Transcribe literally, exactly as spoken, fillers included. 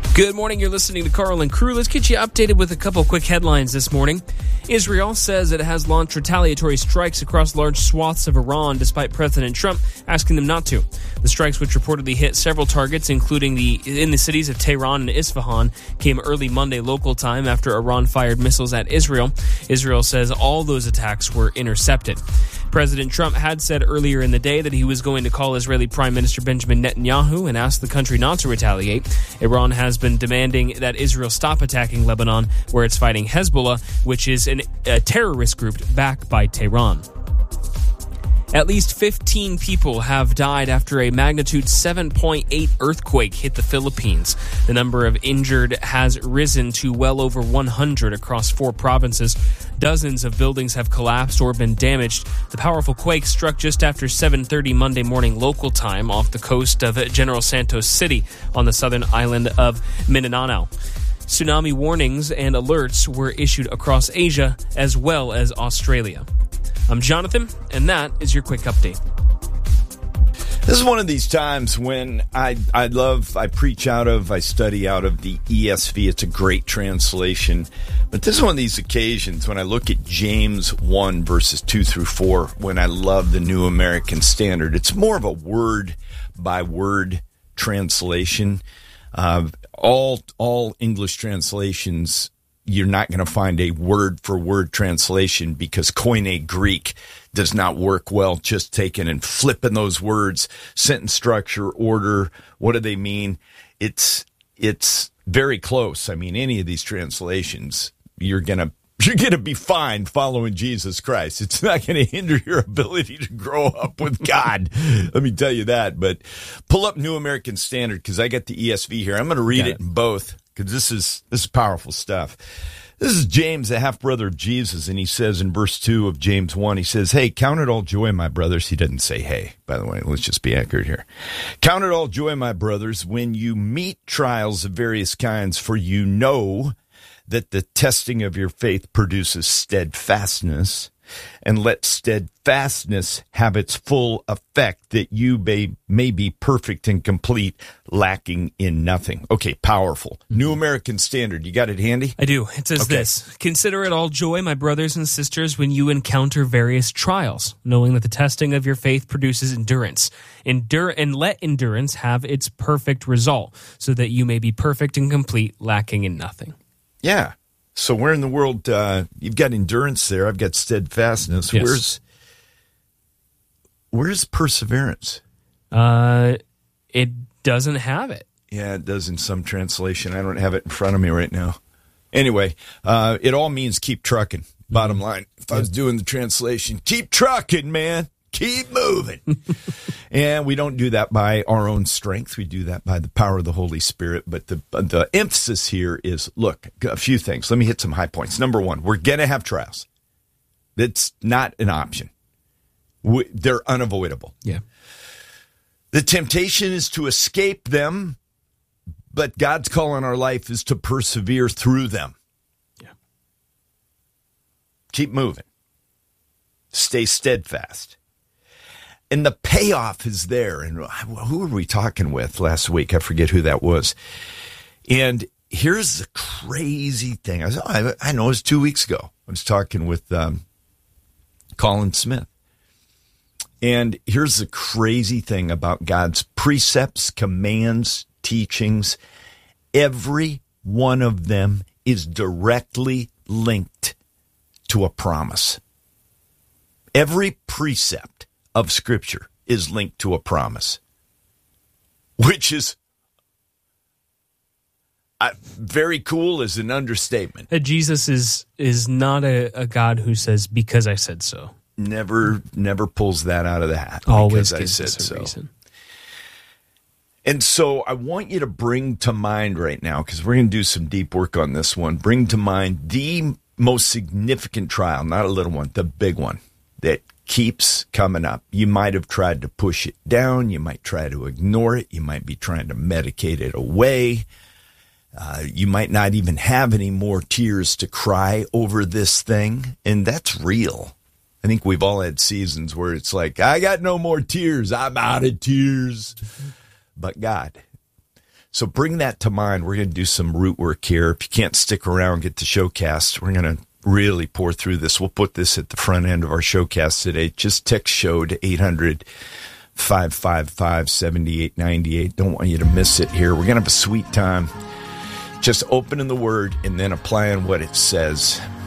Good morning. You're listening to Carl and Crew. Let's get you updated with a couple quick headlines this morning. Israel says it has launched retaliatory strikes across large swaths of Iran, despite President Trump asking them not to. The strikes, which reportedly hit several targets, including the in the cities of Tehran and Isfahan, came early Monday local time after Iran fired missiles at Israel. Israel says all those attacks were intercepted. President Trump had said earlier in the day that he was going to call Israeli Prime Minister Benjamin Netanyahu and ask the country not to retaliate. Iran has been demanding that Israel stop attacking Lebanon, where it's fighting Hezbollah, which is an, a terrorist group backed by Tehran. At least fifteen people have died after a magnitude seven point eight earthquake hit the Philippines. The number of injured has risen to well over one hundred across four provinces. Dozens of buildings have collapsed or been damaged. The powerful quake struck just after seven thirty Monday morning local time off the coast of General Santos City on the southern island of Mindanao. Tsunami warnings and alerts were issued across Asia as well as Australia. I'm Jonathan, and that is your quick update. This is one of these times when I I love, I preach out of, I study out of the E S V. It's a great translation. But this is one of these occasions when I look at James one, verses two through four, when I love the New American Standard. It's more of a word-by-word translation. Uh, all all English translations, you're not going to find a word-for-word translation because Koine Greek does not work well, just taking and flipping those words, sentence structure, order, what do they mean? It's it's very close. I mean, any of these translations, you're going to you're going to be fine following Jesus Christ. It's not going to hinder your ability to grow up with God. Let me tell you that. But pull up New American Standard because I got the E S V here. I'm going to read it. it in both. Because this is this is powerful stuff. This is James, the half-brother of Jesus, and he says in verse two of James one, he says, hey, count it all joy, my brothers. He doesn't say hey, by the way. Let's just be accurate here. Count it all joy, my brothers, when you meet trials of various kinds, for you know that the testing of your faith produces steadfastness. And let steadfastness have its full effect, that you may, may be perfect and complete, lacking in nothing. Okay, powerful. New American Standard. You got it handy? I do. It says okay. This. Consider it all joy, my brothers and sisters, when you encounter various trials, knowing that the testing of your faith produces endurance. Endure and let endurance have its perfect result, so that you may be perfect and complete, lacking in nothing. Yeah. So where in the world, uh, you've got endurance there, I've got steadfastness. Yes. Where's where's perseverance? Uh, it doesn't have it. Yeah, it does in some translation. I don't have it in front of me right now. Anyway, uh, it all means keep trucking, bottom mm-hmm. line. If I was doing the translation, keep trucking, man. Keep moving. And we don't do that by our own strength. We do that by the power of the Holy Spirit. But the the emphasis here is, look, a few things. Let me hit some high points. Number one, we're going to have trials. That's not an option. We, they're unavoidable. Yeah. The temptation is to escape them, but God's call on our life is to persevere through them. Yeah. Keep moving. Stay steadfast. And the payoff is there. And who were we talking with last week? I forget who that was. And here's the crazy thing. I, was, I, I know it was two weeks ago. I was talking with um, Colin Smith. And here's the crazy thing about God's precepts, commands, teachings. Every one of them is directly linked to a promise. Every precept of Scripture is linked to a promise, which is uh, very cool as an understatement. Uh, Jesus is is not a, a God who says, because I said so. Never, never pulls that out of the hat. Always because gives I us said a so. reason. And so I want you to bring to mind right now, because we're going to do some deep work on this one, bring to mind the most significant trial, not a little one, the big one that keeps coming up. You might have tried to push it down. You might try to ignore it. You might be trying to medicate it away. Uh, you might not even have any more tears to cry over this thing. And that's real. I think we've all had seasons where it's like, I got no more tears. I'm out of tears. But God. So bring that to mind. We're going to do some root work here. If you can't stick around, get the showcast. We're going to really pour through this. We'll put this at the front end of our showcast today. Just text show to eight hundred, five five five, seven eight nine eight. Don't want you to miss it here. We're going to have a sweet time just opening the Word and then applying what it says.